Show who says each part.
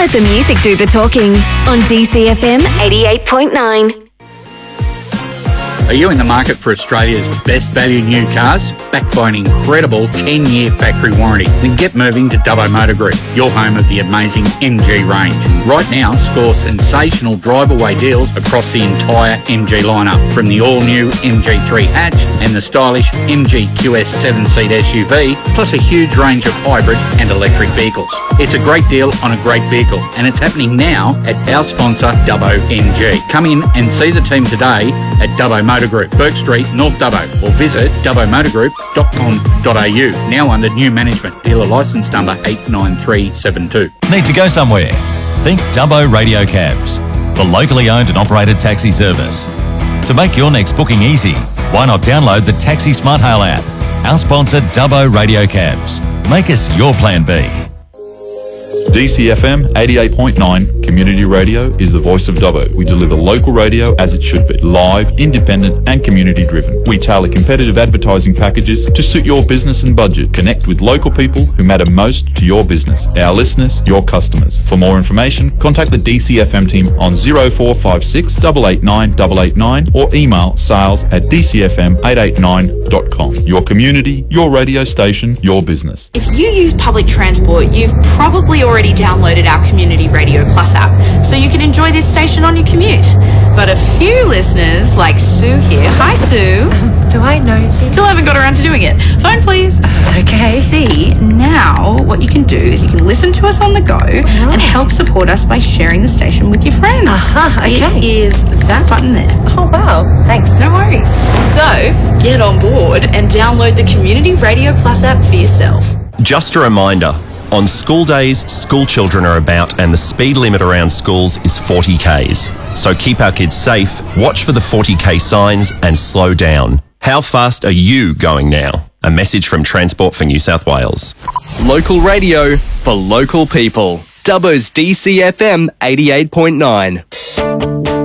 Speaker 1: Let the music do the talking on DCFM 88.9.
Speaker 2: Are you in the market for Australia's best value new cars, backed by an incredible 10-year factory warranty? Then get moving to Dubbo Motor Group, your home of the amazing MG range. Right now, score sensational drive-away deals across the entire MG lineup, from the all-new MG3 hatch and the stylish MG QS 7-seat SUV, plus a huge range of hybrid and electric vehicles. It's a great deal on a great vehicle, and it's happening now at our sponsor, Dubbo MG. Come in and see the team today at Dubbo Motor Group, Burke Street, North Dubbo, or visit dubbomotorgroup.com.au. Now under new management. Dealer licence number 89372.
Speaker 3: Need to go somewhere? Think Dubbo Radio Cabs, the locally owned and operated taxi service. To make your next booking easy, why not download the Taxi Smart Hail app? Our sponsor, Dubbo Radio Cabs. Make us your plan B.
Speaker 4: DCFM 88.9 Community Radio is the voice of Dubbo. We deliver local radio as it should be, live, independent and community driven. We tailor competitive advertising packages to suit your business and budget. Connect with local people who matter most to your business, our listeners, your customers. For more information, contact the DCFM team on 0456 889 889 or email sales@dcfm889.com. Your community, your radio station, your business.
Speaker 5: If you use public transport, you've probably already downloaded our Community Radio Plus app, so you can enjoy this station on your commute. But a few listeners, like Sue here, hi Sue.
Speaker 6: Do I know?
Speaker 5: Still haven't got around to doing it. Phone please.
Speaker 6: Okay.
Speaker 5: See, now what you can do is you can listen to us on the go and help support us by sharing the station with your friends.
Speaker 6: Okay.
Speaker 5: It is that button there.
Speaker 6: Oh, wow. Thanks.
Speaker 5: No worries. So, get on board and download the Community Radio Plus app for yourself.
Speaker 7: Just a reminder, on school days, school children are about and the speed limit around schools is 40 Ks. So keep our kids safe, watch for the 40 K signs and slow down. How fast are you going now? A message from Transport for New South Wales.
Speaker 8: Local radio for local people. Dubbo's DCFM 88.9.